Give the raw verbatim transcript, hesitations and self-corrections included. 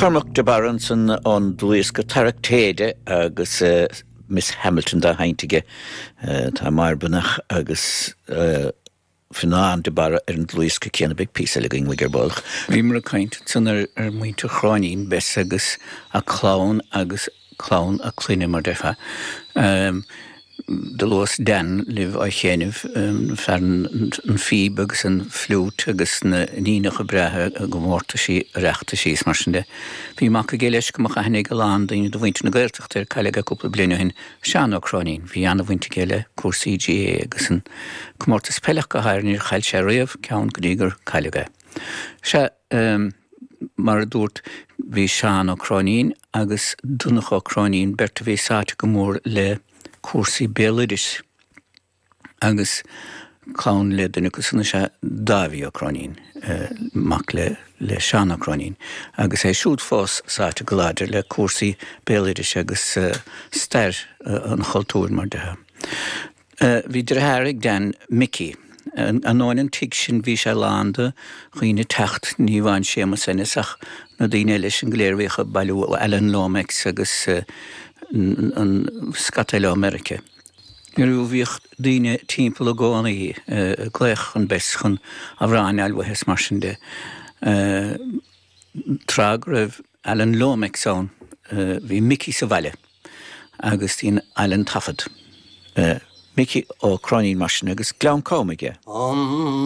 Cormac de Baronson on Dluisca Taractéide agus uh, Miss Hamilton da haintige uh, tá marbannach agus uh, Finan de Barra ar an Dluisca céanna big písa le going wigar bolch. Bhí mar a caint san ar, ar muinte chráinín bes agus a clán agus clán a cluine mar defa. Um, de los den liv a chéanamh um, fern an fíb agus an flút agus na nínach a brethe a go mórta sí reachta síos mar sin de. Bhí mac a géileis go mac a hennig a lán daoine do bhainte na gairteachta ar caiile a cúpla bliana hin sean ó chráinín. Bhí anna bhainte géile cuasaí G A agus an comórtas pellach go háir níor chail sé riamh ceann go dtígur caiile. Se um, mar a dúirt bhí sean ó chráinín agus dúnach ó chráinín berta bhí sáte go mór le cuasaí béalairis agus clán le duna go sanna se dábhí ó chráinín uh, mac le, le sean ó chráinín agus é siúd fós sáte go láidir le cuasaí béalairis agus uh, stair uh, an chultúr mar dethe. Uh, bhí dreitheirig den Mickey an áin an tiig sin bhí sé lánda chuoine techt ní bhain sémas ach na daoine leis an gléirmhécha bailú Alan Lomax agus uh, an Scataile America. Nú bhíoh daoine timpeall a gánaí uh, gléich an bes chun a bhráin eilmhaithes mar sin de. Uh, Trag raibh Alan Lomax ón uh, bhí Mickey sa bhaile agus tín Alan Tafford. Uh, Mickey ó chráinín mar sin agus gleann comige.